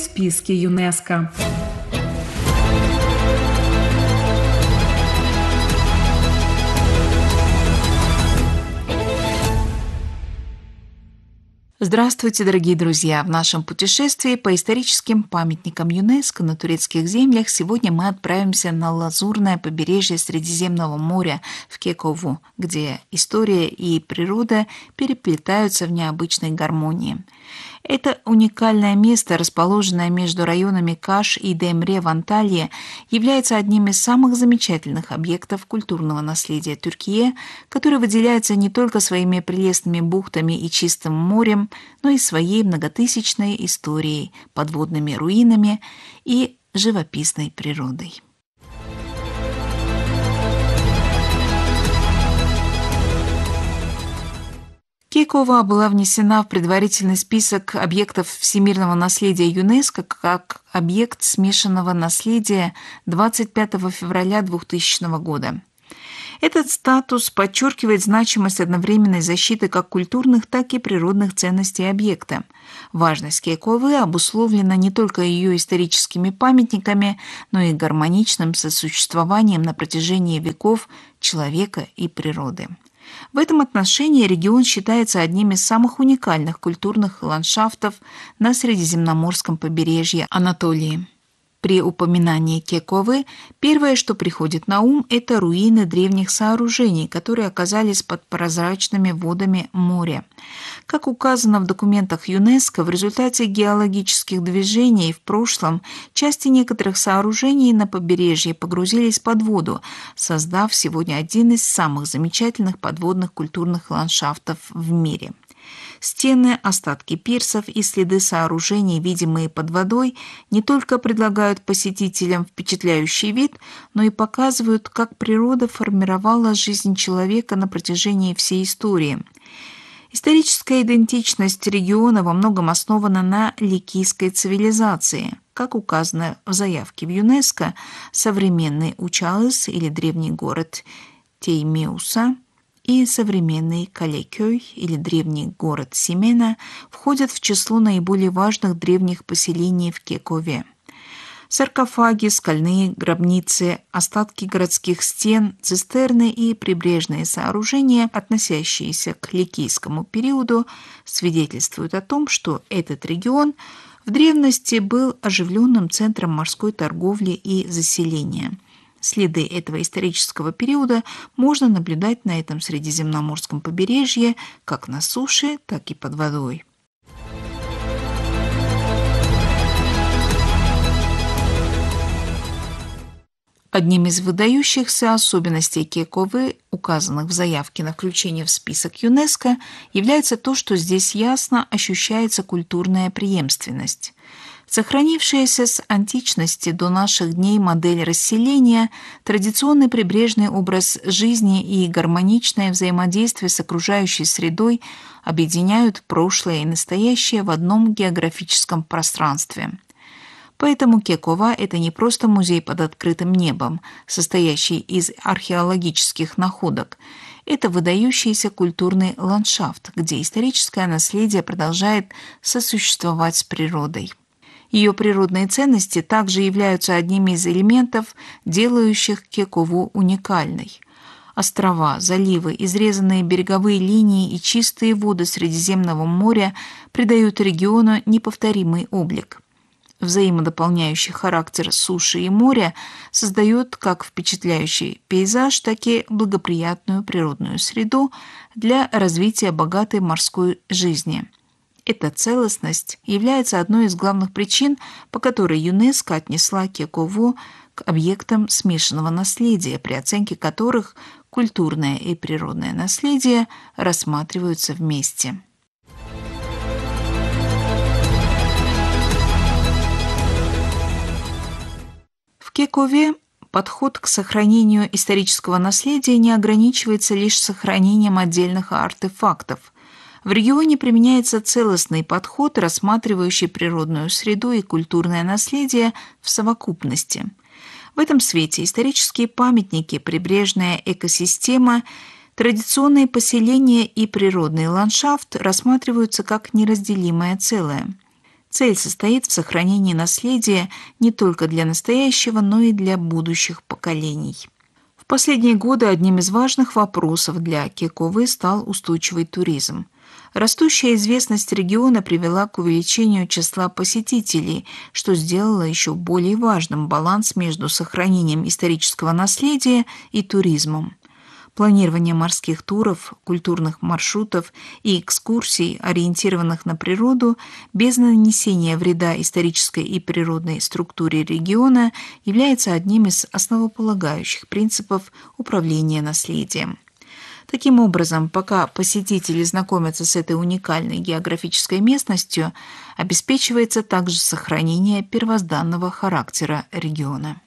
списке ЮНЕСКО. Здравствуйте, дорогие друзья! В нашем путешествии по историческим памятникам ЮНЕСКО на турецких землях сегодня мы отправимся на лазурное побережье Средиземного моря в Кекову, где история и природа переплетаются в необычной гармонии. Это уникальное место, расположенное между районами Каш и Демре в Анталии, является одним из самых замечательных объектов культурного наследия Тюркии, который выделяется не только своими прелестными бухтами и чистым морем, но и своей многотысячной историей, подводными руинами и живописной природой. Кекова была внесена в предварительный список объектов всемирного наследия ЮНЕСКО как объект смешанного наследия 25 февраля 2000 года. Этот статус подчеркивает значимость одновременной защиты как культурных, так и природных ценностей объекта. Важность Кековы обусловлена не только ее историческими памятниками, но и гармоничным сосуществованием на протяжении веков человека и природы. В этом отношении регион считается одним из самых уникальных культурных ландшафтов на Средиземноморском побережье Анатолии. При упоминании Кековы первое, что приходит на ум, это руины древних сооружений, которые оказались под прозрачными водами моря. Как указано в документах ЮНЕСКО, в результате геологических движений в прошлом части некоторых сооружений на побережье погрузились под воду, создав сегодня один из самых замечательных подводных культурных ландшафтов в мире. Стены, остатки пирсов и следы сооружений, видимые под водой, не только предлагают посетителям впечатляющий вид, но и показывают, как природа формировала жизнь человека на протяжении всей истории. Историческая идентичность региона во многом основана на ликийской цивилизации. Как указано в заявке в ЮНЕСКО, современный Учалыс или древний город Теймеуса и современный Калекёй или древний город Семена входят в число наиболее важных древних поселений в Кекове. Саркофаги, скальные гробницы, остатки городских стен, цистерны и прибрежные сооружения, относящиеся к ликийскому периоду, свидетельствуют о том, что этот регион в древности был оживленным центром морской торговли и заселения. Следы этого исторического периода можно наблюдать на этом Средиземноморском побережье как на суше, так и под водой. Одним из выдающихся особенностей Кековы, указанных в заявке на включение в список ЮНЕСКО, является то, что здесь ясно ощущается культурная преемственность. Сохранившаяся с античности до наших дней модель расселения, традиционный прибрежный образ жизни и гармоничное взаимодействие с окружающей средой объединяют прошлое и настоящее в одном географическом пространстве. Поэтому Кекова – это не просто музей под открытым небом, состоящий из археологических находок. Это выдающийся культурный ландшафт, где историческое наследие продолжает сосуществовать с природой. Ее природные ценности также являются одними из элементов, делающих Кекову уникальной. Острова, заливы, изрезанные береговые линии и чистые воды Средиземного моря придают региону неповторимый облик. Взаимодополняющий характер суши и моря создает как впечатляющий пейзаж, так и благоприятную природную среду для развития богатой морской жизни. Эта целостность является одной из главных причин, по которой ЮНЕСКО отнесла Кекову к объектам смешанного наследия, при оценке которых культурное и природное наследие рассматриваются вместе. В Кекове подход к сохранению исторического наследия не ограничивается лишь сохранением отдельных артефактов. В регионе применяется целостный подход, рассматривающий природную среду и культурное наследие в совокупности. В этом свете исторические памятники, прибрежная экосистема, традиционные поселения и природный ландшафт рассматриваются как неразделимое целое. Цель состоит в сохранении наследия не только для настоящего, но и для будущих поколений. В последние годы одним из важных вопросов для Кековы стал устойчивый туризм. Растущая известность региона привела к увеличению числа посетителей, что сделало еще более важным баланс между сохранением исторического наследия и туризмом. Планирование морских туров, культурных маршрутов и экскурсий, ориентированных на природу, без нанесения вреда исторической и природной структуре региона, является одним из основополагающих принципов управления наследием. Таким образом, пока посетители знакомятся с этой уникальной географической местностью, обеспечивается также сохранение первозданного характера региона.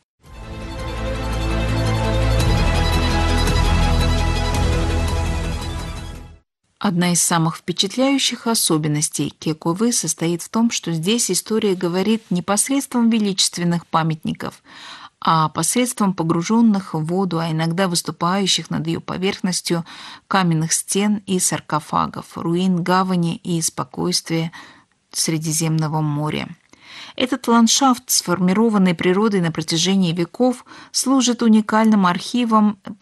Одна из самых впечатляющих особенностей Кековы состоит в том, что здесь история говорит не посредством величественных памятников, а посредством погруженных в воду, а иногда выступающих над ее поверхностью каменных стен и саркофагов, руин гавани и спокойствия Средиземного моря. Этот ландшафт, сформированный природой на протяжении веков, служит уникальным архивом